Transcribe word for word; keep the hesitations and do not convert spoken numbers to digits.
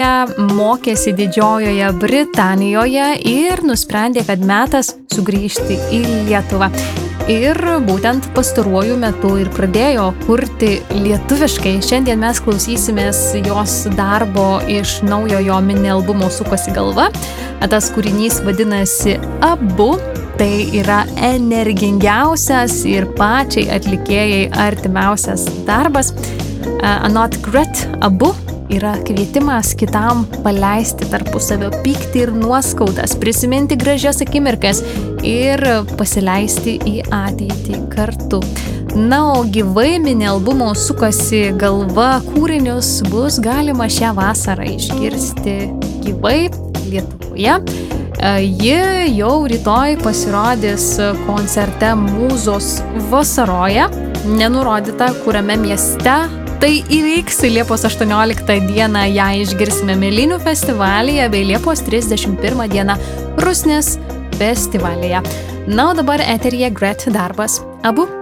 mokėsi Didžiojoje Britanijoje ir nusprendė, kad metas sugrįžti į Lietuvą. Ir būtent pastaruoju metu ir pradėjo kurti lietuviškai. Šiandien mes klausysimės jos darbo iš naujojo mini albumo Sukasi galva. Tas kūrinys vadinasi Abu. Tai yra energingiausias ir pačiai atlikėjai artimiausias darbas. Anot Gret, Abu yra kvietimas kitam paleisti tarpusavio pyktį ir nuoskaudas, prisiminti gražias akimirkas ir pasileisti į ateitį kartu. Na, o gyvai mini albumo Sukasi galva kūrinius bus galima šią vasarą išgirsti gyvai Lietuvoje. Ji jau rytoj pasirodys koncerte Mūzos vasaroje, nenurodyta kuriame mieste. Tai įvyks Liepos aštuonioliktą dieną, ją išgirsime Mėlynių festivalyje bei Liepos trisdešimt pirmą dieną Rusnės festivalyje. Na, o dabar eteryje Gret darbas Abu.